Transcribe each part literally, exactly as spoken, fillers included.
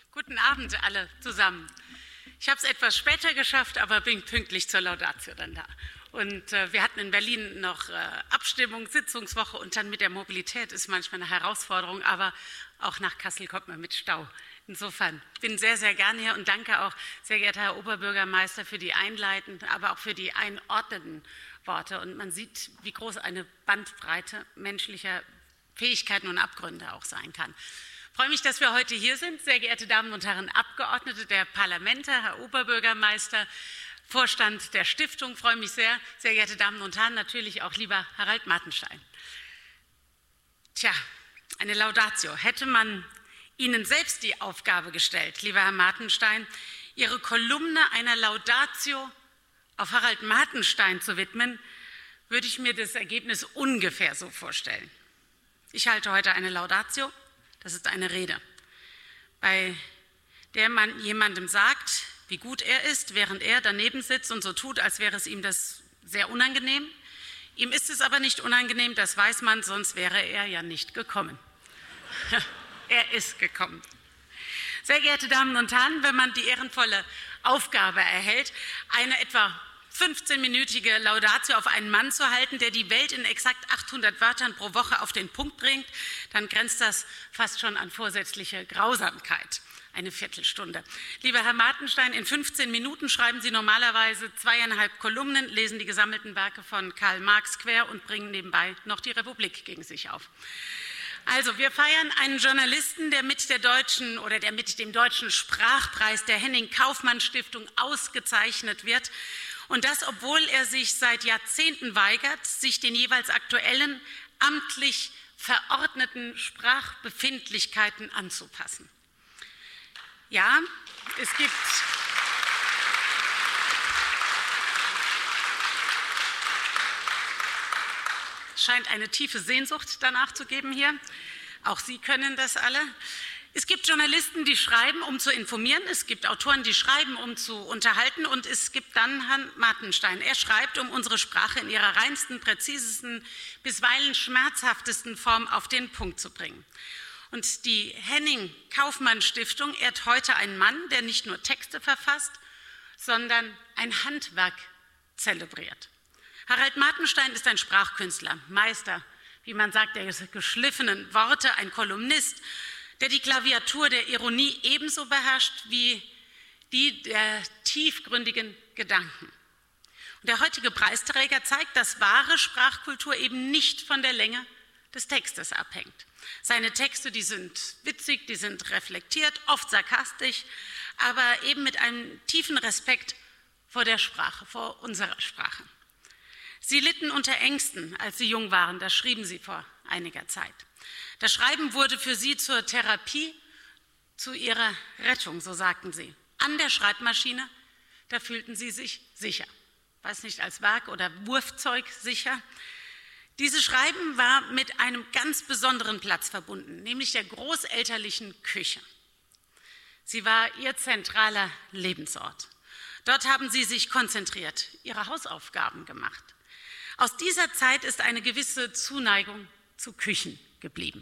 Guten Abend alle zusammen. Ich habe es etwas später geschafft, aber bin pünktlich zur Laudatio dann da. Und äh, wir hatten in Berlin noch äh, Abstimmung, Sitzungswoche und dann mit der Mobilität ist manchmal eine Herausforderung, aber auch nach Kassel kommt man mit Stau. Insofern bin sehr, sehr gerne hier und danke auch, sehr geehrter Herr Oberbürgermeister, für die einleitenden, aber auch für die einordnenden Worte. Und man sieht, wie groß eine Bandbreite menschlicher Fähigkeiten und Abgründe auch sein kann. Ich freue mich, dass wir heute hier sind, sehr geehrte Damen und Herren Abgeordnete der Parlamente, Herr Oberbürgermeister, Vorstand der Stiftung, freue mich sehr, sehr geehrte Damen und Herren, natürlich auch lieber Harald Martenstein. Tja, eine Laudatio. Hätte man Ihnen selbst die Aufgabe gestellt, lieber Herr Martenstein, Ihre Kolumne einer Laudatio auf Harald Martenstein zu widmen, würde ich mir das Ergebnis ungefähr so vorstellen. Ich halte heute eine Laudatio, das ist eine Rede, bei der man jemandem sagt, wie gut er ist, während er daneben sitzt und so tut, als wäre es ihm das sehr unangenehm. Ihm ist es aber nicht unangenehm, das weiß man, sonst wäre er ja nicht gekommen. Er ist gekommen. Sehr geehrte Damen und Herren, wenn man die ehrenvolle Aufgabe erhält, eine etwa fünfzehnminütige Laudatio auf einen Mann zu halten, der die Welt in exakt achthundert Wörtern pro Woche auf den Punkt bringt, dann grenzt das fast schon an vorsätzliche Grausamkeit. Eine Viertelstunde. Lieber Herr Martenstein, in fünfzehn Minuten schreiben Sie normalerweise zweieinhalb Kolumnen, lesen die gesammelten Werke von Karl Marx quer und bringen nebenbei noch die Republik gegen sich auf. Also, wir feiern einen Journalisten, der mit der deutschen oder der mit dem deutschen Sprachpreis der Henning-Kaufmann-Stiftung ausgezeichnet wird. Und das, obwohl er sich seit Jahrzehnten weigert, sich den jeweils aktuellen, amtlich verordneten Sprachbefindlichkeiten anzupassen. Ja, es gibt es scheint eine tiefe Sehnsucht danach zu geben hier. Auch Sie können das alle. Es gibt Journalisten, die schreiben, um zu informieren. Es gibt Autoren, die schreiben, um zu unterhalten. Und es gibt dann Herrn Martenstein. Er schreibt, um unsere Sprache in ihrer reinsten, präzisesten, bisweilen schmerzhaftesten Form auf den Punkt zu bringen. Und die Henning-Kaufmann-Stiftung ehrt heute einen Mann, der nicht nur Texte verfasst, sondern ein Handwerk zelebriert. Harald Martenstein ist ein Sprachkünstler, Meister, wie man sagt, der geschliffenen Worte, ein Kolumnist, der die Klaviatur der Ironie ebenso beherrscht wie die der tiefgründigen Gedanken. Und der heutige Preisträger zeigt, dass wahre Sprachkultur eben nicht von der Länge des Textes abhängt. Seine Texte, die sind witzig, die sind reflektiert, oft sarkastisch, aber eben mit einem tiefen Respekt vor der Sprache, vor unserer Sprache. Sie litten unter Ängsten, als sie jung waren, das schrieben sie vor einiger Zeit. Das Schreiben wurde für sie zur Therapie, zu ihrer Rettung, so sagten sie. An der Schreibmaschine, da fühlten sie sich sicher. Weiß nicht, als Werk oder Wurfzeug sicher. Dieses Schreiben war mit einem ganz besonderen Platz verbunden, nämlich der großelterlichen Küche. Sie war ihr zentraler Lebensort. Dort haben sie sich konzentriert, ihre Hausaufgaben gemacht. Aus dieser Zeit ist eine gewisse Zuneigung zu Küchen geblieben.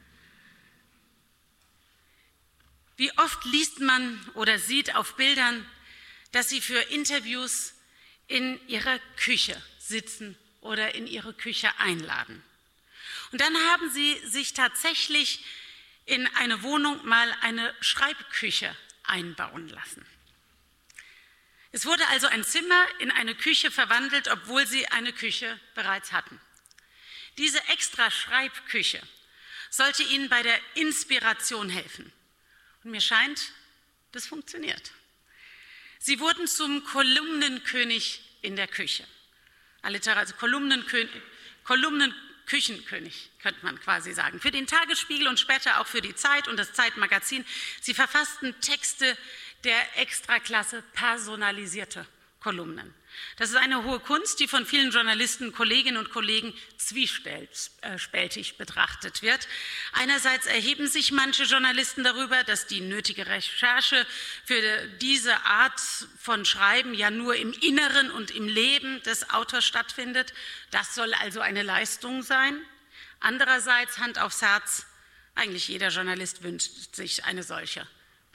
Wie oft liest man oder sieht auf Bildern, dass sie für Interviews in ihrer Küche sitzen oder in ihre Küche einladen. Und dann haben sie sich tatsächlich in eine Wohnung mal eine Schreibküche einbauen lassen. Es wurde also ein Zimmer in eine Küche verwandelt, obwohl sie eine Küche bereits hatten. Diese extra Schreibküche sollte ihnen bei der Inspiration helfen. Und mir scheint, das funktioniert. Sie wurden zum Kolumnenkönig in der Küche. Also Kolumnenkö- Kolumnenküchenkönig, könnte man quasi sagen. Für den Tagesspiegel und später auch für die Zeit und das Zeitmagazin. Sie verfassten Texte der Extraklasse, personalisierte Kolumnen. Das ist eine hohe Kunst, die von vielen Journalisten, Kolleginnen und Kollegen zwiespältig betrachtet wird. Einerseits erheben sich manche Journalisten darüber, dass die nötige Recherche für diese Art von Schreiben ja nur im Inneren und im Leben des Autors stattfindet. Das soll also eine Leistung sein. Andererseits, Hand aufs Herz, eigentlich jeder Journalist wünscht sich eine solche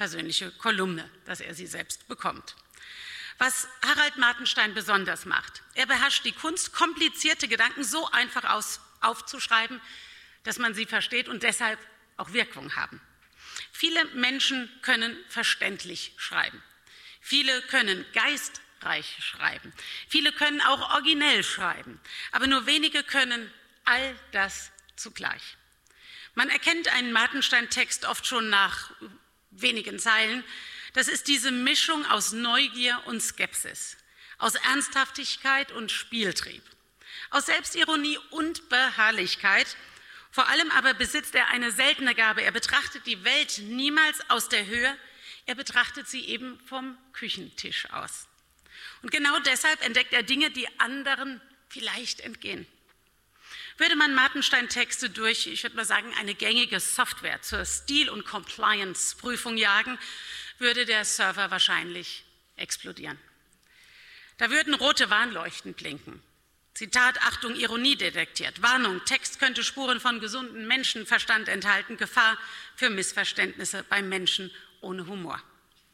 persönliche Kolumne, dass er sie selbst bekommt. Was Harald Martenstein besonders macht: Er beherrscht die Kunst, komplizierte Gedanken so einfach aus, aufzuschreiben, dass man sie versteht und deshalb auch Wirkung haben. Viele Menschen können verständlich schreiben. Viele können geistreich schreiben. Viele können auch originell schreiben. Aber nur wenige können all das zugleich. Man erkennt einen Martenstein-Text oft schon nach wenigen Zeilen. Das ist diese Mischung aus Neugier und Skepsis, aus Ernsthaftigkeit und Spieltrieb, aus Selbstironie und Beharrlichkeit. Vor allem aber besitzt er eine seltene Gabe. Er betrachtet die Welt niemals aus der Höhe, er betrachtet sie eben vom Küchentisch aus. Und genau deshalb entdeckt er Dinge, die anderen vielleicht entgehen. Würde man Martenstein-Texte durch, ich würde mal sagen, eine gängige Software zur Stil- und Compliance-Prüfung jagen, würde der Server wahrscheinlich explodieren. Da würden rote Warnleuchten blinken. Zitat, Achtung, Ironie detektiert. Warnung, Text könnte Spuren von gesundem Menschenverstand enthalten. Gefahr für Missverständnisse beim Menschen ohne Humor.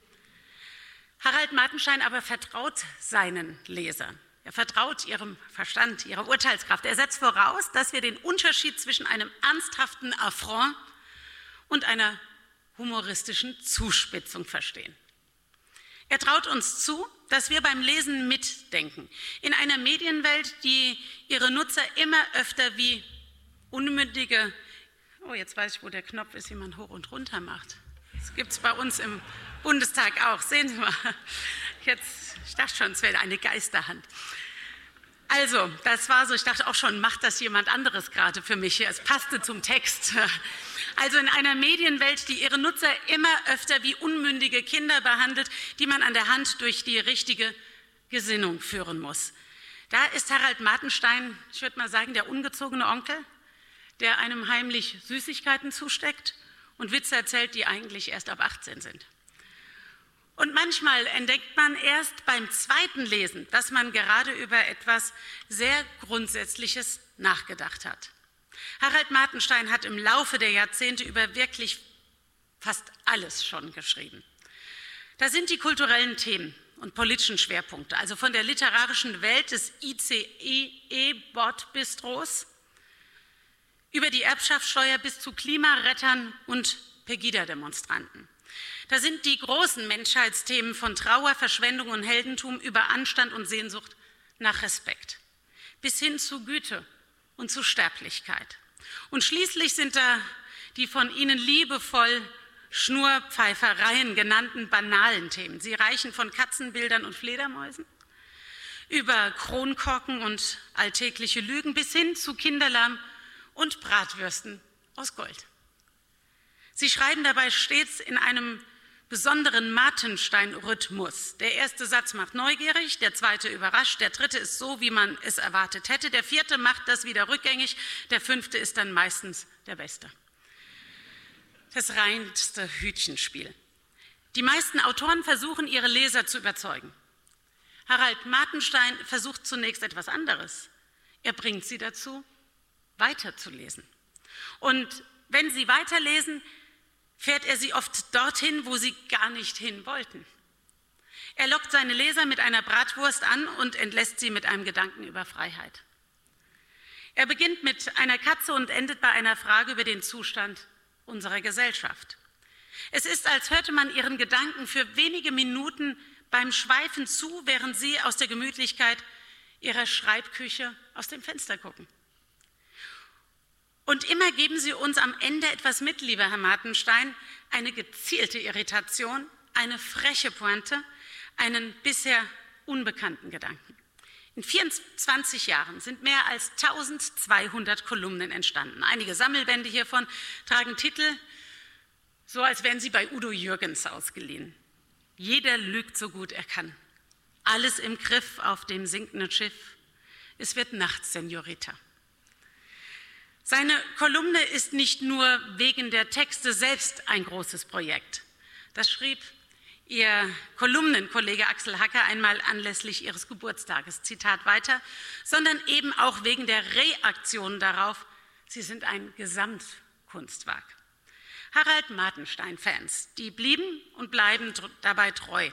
Harald Martenstein aber vertraut seinen Lesern. Er vertraut ihrem Verstand, ihrer Urteilskraft. Er setzt voraus, dass wir den Unterschied zwischen einem ernsthaften Affront und einer humoristischen Zuspitzung verstehen. Er traut uns zu, dass wir beim Lesen mitdenken. In einer Medienwelt, die ihre Nutzer immer öfter wie unmündige, oh, jetzt weiß ich, wo der Knopf ist, wie man hoch und runter macht. Das gibt es bei uns im Bundestag auch. Sehen Sie mal, jetzt, ich dachte schon, es wäre eine Geisterhand. Also, das war so, ich dachte auch schon, macht das jemand anderes gerade für mich hier? Es passte zum Text. Also in einer Medienwelt, die ihre Nutzer immer öfter wie unmündige Kinder behandelt, die man an der Hand durch die richtige Gesinnung führen muss. Da ist Harald Martenstein, ich würde mal sagen, der ungezogene Onkel, der einem heimlich Süßigkeiten zusteckt und Witze erzählt, die eigentlich erst ab achtzehn sind. Und manchmal entdeckt man erst beim zweiten Lesen, dass man gerade über etwas sehr Grundsätzliches nachgedacht hat. Harald Martenstein hat im Laufe der Jahrzehnte über wirklich fast alles schon geschrieben. Da sind die kulturellen Themen und politischen Schwerpunkte, also von der literarischen Welt des I C E-Bordbistros über die Erbschaftssteuer bis zu Klimarettern und Pegida-Demonstranten. Da sind die großen Menschheitsthemen von Trauer, Verschwendung und Heldentum über Anstand und Sehnsucht nach Respekt bis hin zu Güte und zu Sterblichkeit. Und schließlich sind da die von Ihnen liebevoll Schnurpfeifereien genannten banalen Themen. Sie reichen von Katzenbildern und Fledermäusen über Kronkorken und alltägliche Lügen bis hin zu Kinderlamm und Bratwürsten aus Gold. Sie schreiben dabei stets in einem besonderen Martenstein-Rhythmus. Der erste Satz macht neugierig, der zweite überrascht, der dritte ist so, wie man es erwartet hätte, der vierte macht das wieder rückgängig, der fünfte ist dann meistens der beste. Das reinste Hütchenspiel. Die meisten Autoren versuchen, ihre Leser zu überzeugen. Harald Martenstein versucht zunächst etwas anderes. Er bringt sie dazu, weiterzulesen. Und wenn sie weiterlesen, fährt er sie oft dorthin, wo sie gar nicht hin wollten. Er lockt seine Leser mit einer Bratwurst an und entlässt sie mit einem Gedanken über Freiheit. Er beginnt mit einer Katze und endet bei einer Frage über den Zustand unserer Gesellschaft. Es ist, als hörte man ihren Gedanken für wenige Minuten beim Schweifen zu, während sie aus der Gemütlichkeit ihrer Schreibküche aus dem Fenster gucken. Und immer geben Sie uns am Ende etwas mit, lieber Herr Martenstein, eine gezielte Irritation, eine freche Pointe, einen bisher unbekannten Gedanken. In vierundzwanzig Jahren sind mehr als tausendzweihundert Kolumnen entstanden. Einige Sammelbände hiervon tragen Titel, so als wären sie bei Udo Jürgens ausgeliehen. Jeder lügt so gut er kann. Alles im Griff auf dem sinkenden Schiff. Es wird Nacht, Senorita. Seine Kolumne ist nicht nur wegen der Texte selbst ein großes Projekt. Das schrieb Ihr Kolumnenkollege Axel Hacker einmal anlässlich Ihres Geburtstages, Zitat weiter, sondern eben auch wegen der Reaktion darauf, sie sind ein Gesamtkunstwerk. Harald Martenstein-Fans, die blieben und bleiben dabei treu.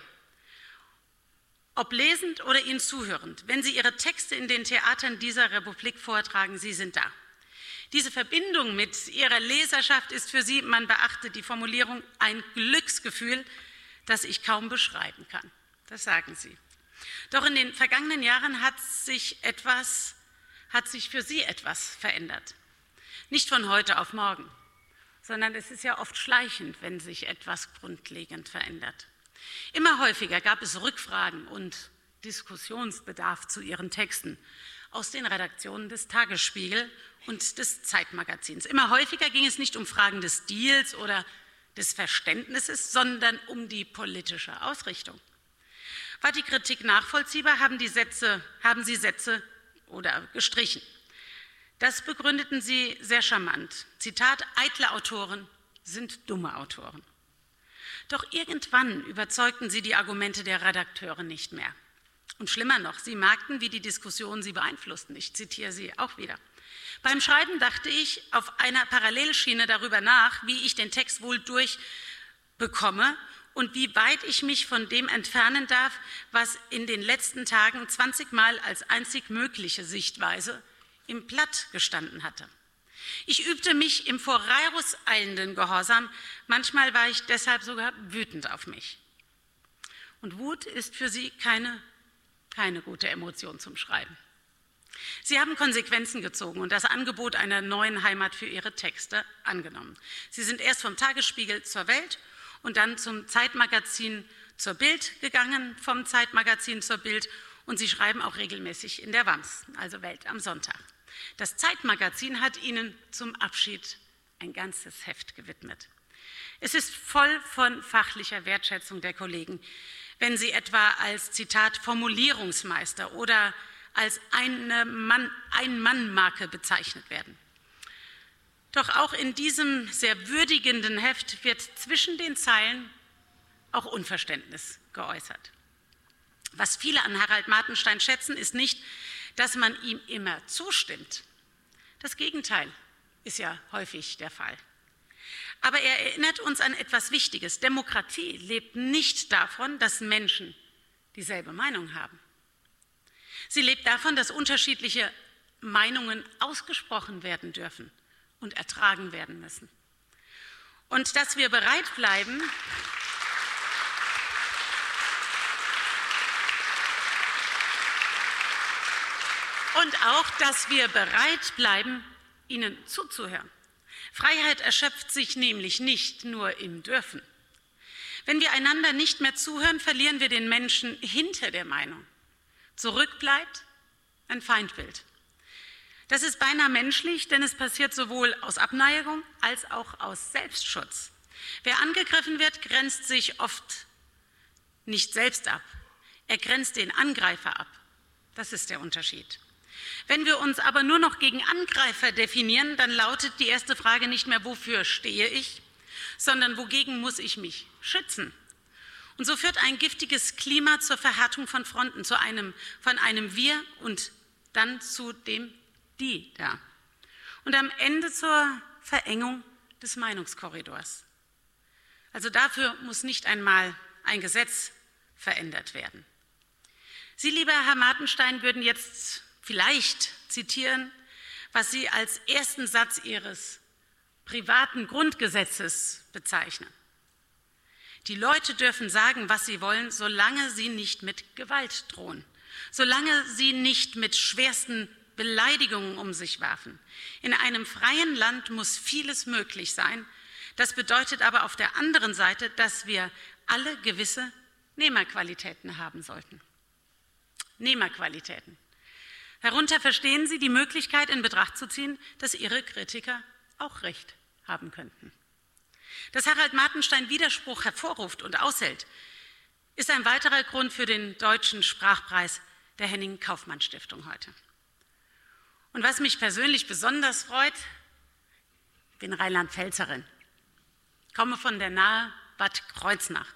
Ob lesend oder ihnen zuhörend, wenn sie ihre Texte in den Theatern dieser Republik vortragen, sie sind da. Diese Verbindung mit ihrer Leserschaft ist für sie, man beachte die Formulierung, ein Glücksgefühl, das ich kaum beschreiben kann. Das sagen sie. Doch in den vergangenen Jahren hat sich etwas, hat sich für sie etwas verändert. Nicht von heute auf morgen, sondern es ist ja oft schleichend, wenn sich etwas grundlegend verändert. Immer häufiger gab es Rückfragen und Diskussionsbedarf zu ihren Texten aus den Redaktionen des Tagesspiegel und des Zeitmagazins. Immer häufiger ging es nicht um Fragen des Stils oder des Verständnisses, sondern um die politische Ausrichtung. War die Kritik nachvollziehbar, haben, die Sätze, haben sie Sätze oder gestrichen. Das begründeten sie sehr charmant. Zitat, eitle Autoren sind dumme Autoren. Doch irgendwann überzeugten sie die Argumente der Redakteure nicht mehr. Und schlimmer noch, sie merkten, wie die Diskussionen sie beeinflussten. Ich zitiere sie auch wieder. Beim Schreiben dachte ich auf einer Parallelschiene darüber nach, wie ich den Text wohl durchbekomme und wie weit ich mich von dem entfernen darf, was in den letzten Tagen zwanzig Mal als einzig mögliche Sichtweise im Blatt gestanden hatte. Ich übte mich im vorauseilenden Gehorsam, manchmal war ich deshalb sogar wütend auf mich. Und Wut ist für sie keine, keine gute Emotion zum Schreiben. Sie haben Konsequenzen gezogen und das Angebot einer neuen Heimat für ihre Texte angenommen. Sie sind erst vom Tagesspiegel zur Welt und dann zum Zeitmagazin zur Bild gegangen, vom Zeitmagazin zur Bild, und sie schreiben auch regelmäßig in der Wams, also Welt am Sonntag. Das Zeitmagazin hat ihnen zum Abschied ein ganzes Heft gewidmet. Es ist voll von fachlicher Wertschätzung der Kollegen, wenn sie etwa als, Zitat, Formulierungsmeister oder als eine Mann, Ein-Mann-Marke bezeichnet werden. Doch auch in diesem sehr würdigenden Heft wird zwischen den Zeilen auch Unverständnis geäußert. Was viele an Harald Martenstein schätzen, ist nicht, dass man ihm immer zustimmt. Das Gegenteil ist ja häufig der Fall. Aber er erinnert uns an etwas Wichtiges. Demokratie lebt nicht davon, dass Menschen dieselbe Meinung haben. Sie lebt davon, dass unterschiedliche Meinungen ausgesprochen werden dürfen und ertragen werden müssen. Und dass wir bereit bleiben, und auch, dass wir bereit bleiben, ihnen zuzuhören. Freiheit erschöpft sich nämlich nicht nur im Dürfen. Wenn wir einander nicht mehr zuhören, verlieren wir den Menschen hinter der Meinung. Zurück bleibt ein Feindbild. Das ist beinahe menschlich, denn es passiert sowohl aus Abneigung als auch aus Selbstschutz. Wer angegriffen wird, grenzt sich oft nicht selbst ab. Er grenzt den Angreifer ab. Das ist der Unterschied. Wenn wir uns aber nur noch gegen Angreifer definieren, dann lautet die erste Frage nicht mehr, wofür stehe ich, sondern wogegen muss ich mich schützen. Und so führt ein giftiges Klima zur Verhärtung von Fronten, zu einem, von einem Wir und dann zu dem Die da. Und am Ende zur Verengung des Meinungskorridors. Also dafür muss nicht einmal ein Gesetz verändert werden. Sie, lieber Herr Martenstein, würden jetzt vielleicht zitieren, was Sie als ersten Satz Ihres privaten Grundgesetzes bezeichnen. Die Leute dürfen sagen, was sie wollen, solange sie nicht mit Gewalt drohen, solange sie nicht mit schwersten Beleidigungen um sich werfen. In einem freien Land muss vieles möglich sein. Das bedeutet aber auf der anderen Seite, dass wir alle gewisse Nehmerqualitäten haben sollten. Nehmerqualitäten. Darunter verstehen Sie die Möglichkeit in Betracht zu ziehen, dass Ihre Kritiker auch Recht haben könnten. Dass Harald Martenstein Widerspruch hervorruft und aushält, ist ein weiterer Grund für den Deutschen Sprachpreis der Henning-Kaufmann-Stiftung heute. Und was mich persönlich besonders freut, ich bin Rheinland-Pfälzerin, komme von der nahe Bad Kreuznach.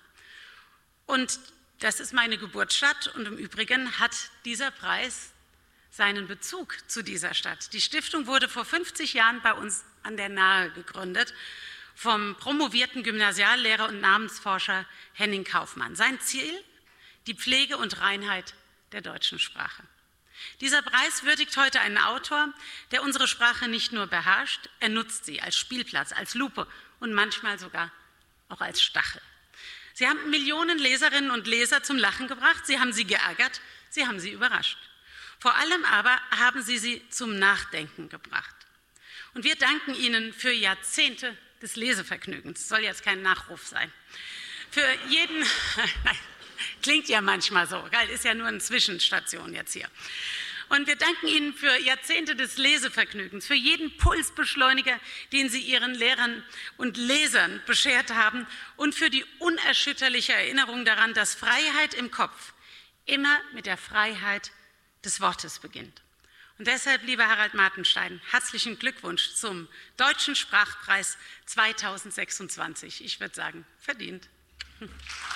Und das ist meine Geburtsstadt und im Übrigen hat dieser Preis seinen Bezug zu dieser Stadt. Die Stiftung wurde vor fünfzig Jahren bei uns an der Nahe gegründet vom promovierten Gymnasiallehrer und Namensforscher Henning Kaufmann. Sein Ziel? Die Pflege und Reinheit der deutschen Sprache. Dieser Preis würdigt heute einen Autor, der unsere Sprache nicht nur beherrscht, er nutzt sie als Spielplatz, als Lupe und manchmal sogar auch als Stachel. Sie haben Millionen Leserinnen und Leser zum Lachen gebracht, Sie haben sie geärgert, Sie haben sie überrascht. Vor allem aber haben Sie sie zum Nachdenken gebracht. Und wir danken Ihnen für Jahrzehnte des Lesevergnügens. Soll jetzt kein Nachruf sein. Für jeden, nein, klingt ja manchmal so, gell? Ist ja nur eine Zwischenstation jetzt hier. Und wir danken Ihnen für Jahrzehnte des Lesevergnügens, für jeden Pulsbeschleuniger, den Sie Ihren Lehrern und Lesern beschert haben und für die unerschütterliche Erinnerung daran, dass Freiheit im Kopf immer mit der Freiheit des Wortes beginnt. Und deshalb, lieber Harald Martenstein, herzlichen Glückwunsch zum Deutschen Sprachpreis zweitausendsechsundzwanzig. Ich würde sagen, verdient.